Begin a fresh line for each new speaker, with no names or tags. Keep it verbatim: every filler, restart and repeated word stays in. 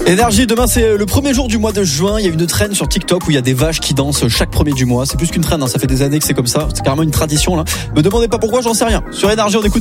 Énergie, demain c'est le premier jour du mois de juin. Il y a une traîne sur TikTok où il y a des vaches qui dansent chaque premier du mois. C'est plus qu'une traîne, hein. Ça fait des années que c'est comme ça. C'est carrément une tradition là. Me demandez pas pourquoi, j'en sais rien. Sur Énergie, on écoute